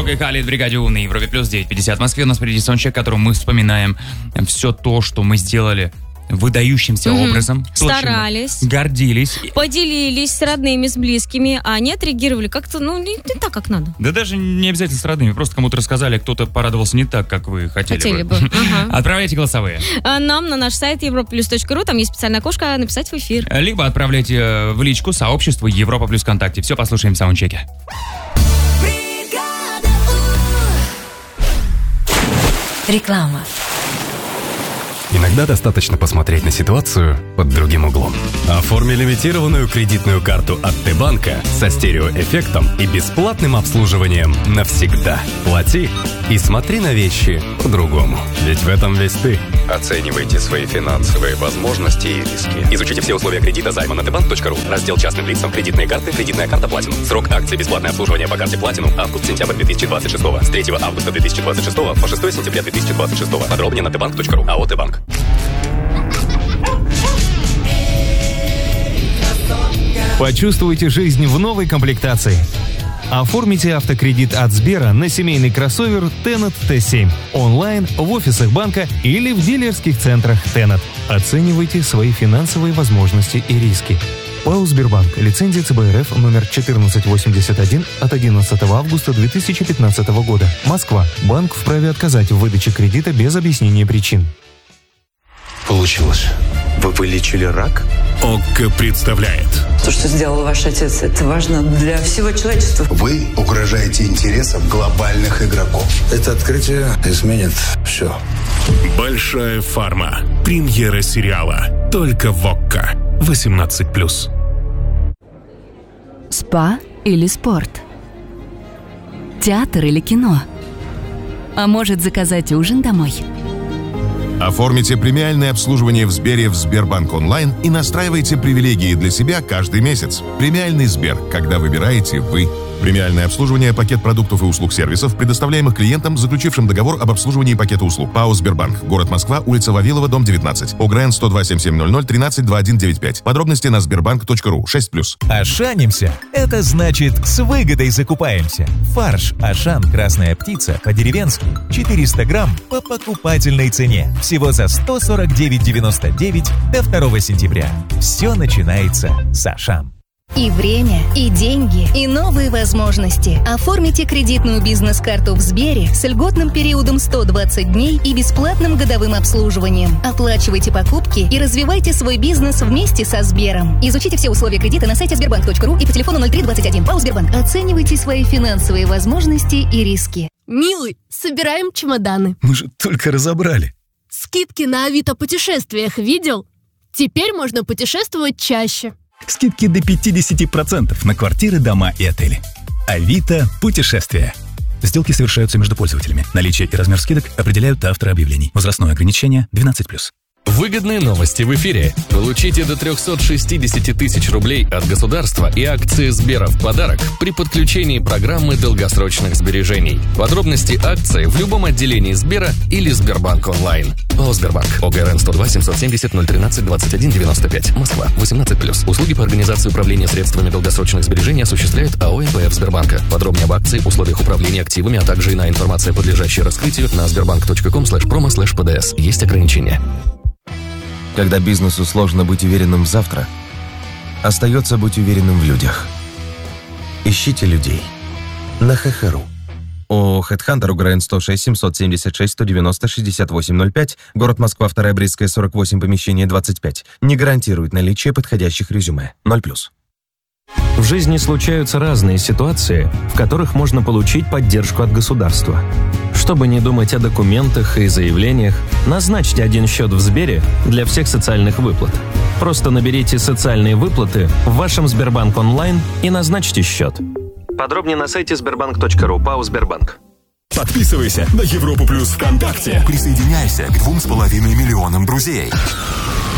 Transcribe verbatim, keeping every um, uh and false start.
Док и Халид в бригаде У на Европе плюс девять пятьдесят в Москве. У нас впереди саундчек, в котором мы вспоминаем все то, что мы сделали выдающимся mm-hmm. образом. Старались. Гордились. Поделились с родными, с близкими, а они отреагировали как-то, ну, не, не так, как надо. Да даже не обязательно с родными, просто кому-то рассказали, кто-то порадовался не так, как вы хотели, хотели бы. бы. Ага. Отправляйте голосовые. Нам на наш сайт европа плюс точка ру, там есть специальное окошко «Написать в эфир». Либо отправляйте в личку сообществу Европа плюс ВКонтакте. Все послушаем в саундчеке. Реклама. Иногда достаточно посмотреть на ситуацию под другим углом. Оформи лимитированную кредитную карту от Т-банка со стереоэффектом и бесплатным обслуживанием навсегда. Плати и смотри на вещи по-другому. Ведь в этом весь ты. Оценивайте свои финансовые возможности и риски. Изучите все условия кредита займа на тэ банк точка ру. Раздел частным лицам, кредитные карты, кредитная карта Platinum. Срок акции бесплатное обслуживание по карте Platinum август-сентябрь две тысячи двадцать шестого. С третьего августа две тысячи двадцать шестого по шестого сентября две тысячи двадцать шестого. Подробнее на тэ банк точка ру. АО Т-банк. Почувствуйте жизнь в новой комплектации. Оформите автокредит от Сбера на семейный кроссовер Tenet Т семь онлайн, в офисах банка или в дилерских центрах Tenet. Оценивайте свои финансовые возможности и риски. ПАО «Сбербанк». Лицензия Ц Б Р Ф номер четырнадцать восемьдесят один от одиннадцатого августа две тысячи пятнадцатого года. Москва. Банк вправе отказать в выдаче кредита без объяснения причин. Получилось. Вы вылечили рак? ОККО представляет. То, что сделал ваш отец, это важно для всего человечества. Вы угрожаете интересам глобальных игроков. Это открытие изменит все. Большая фарма. Премьера сериала. Только в ОККО. восемнадцать плюс. Спа или спорт? Театр или кино? А может, заказать ужин домой? Оформите премиальное обслуживание в Сбере в Сбербанк онлайн и настраивайте привилегии для себя каждый месяц. Премиальный Сбер, когда выбираете вы. Премиальное обслуживание, пакет продуктов и услуг сервисов, предоставляемых клиентам, заключившим договор об обслуживании пакета услуг. ПАО «Сбербанк». Город Москва, улица Вавилова, дом девятнадцать. ОГРН сто два семь семь ноль ноль тринадцать двадцать один девяносто пять. Подробности на сбербанк точка ру. шесть плюс. Ашанимся – это значит с выгодой закупаемся. Фарш Ашан «Красная птица» по-деревенски четыреста грамм по покупательной цене. Всего за сто сорок девять девяносто девять до второго сентября. Все начинается с Ашан. И время, и деньги, и новые возможности. Оформите кредитную бизнес-карту в Сбере с льготным периодом сто двадцать дней и бесплатным годовым обслуживанием. Оплачивайте покупки и развивайте свой бизнес вместе со Сбером. Изучите все условия кредита на сайте сбербанк точка ру и по телефону ноль три двадцать один. ПАО «Сбербанк». Оценивайте свои финансовые возможности и риски. Милый, собираем чемоданы. Мы же только разобрали. Скидки на Авито путешествиях видел? Теперь можно путешествовать чаще. Скидки до пятьдесят процентов на квартиры, дома и отели. Авито путешествия. Сделки совершаются между пользователями. Наличие и размер скидок определяют авторы объявлений. Возрастное ограничение двенадцать плюс. Выгодные новости в эфире. Получите до триста шестьдесят тысяч рублей от государства и акции Сбера в подарок при подключении программы долгосрочных сбережений. Подробности акции в любом отделении Сбера или Сбербанк онлайн. ПАО «Сбербанк». ОГРН сто два семьсот семьдесят ноль тринадцать двадцать один девяносто пять. Москва. восемнадцать плюс. Услуги по организации управления средствами долгосрочных сбережений осуществляет АО эн пэ эф Сбербанка. Подробнее об акции, условиях управления активами, а также иная информация, подлежащая раскрытию на сбербанк точка ком слэш промо слэш пэ дэ эс. Есть ограничения. Когда бизнесу сложно быть уверенным в завтра, остается быть уверенным в людях. Ищите людей на ха ха точка ру. ООО «Headhunter», УГРН сто шесть семьсот семьдесят шесть сто девяносто шестьдесят восемь ноль пять, город Москва, вторая Брестская, сорок восемь, помещение двадцать пять. Не гарантирует наличие подходящих резюме. ноль плюс. В жизни случаются разные ситуации, в которых можно получить поддержку от государства. Чтобы не думать о документах и заявлениях, назначьте один счет в Сбере для всех социальных выплат. Просто наберите «Социальные выплаты» в вашем Сбербанк онлайн и назначьте счет. Подробнее на сайте сбербанк точка ру. ПАО «Сбербанк». Подписывайся на Европу Плюс ВКонтакте. Присоединяйся к двум с половиной миллионам друзей.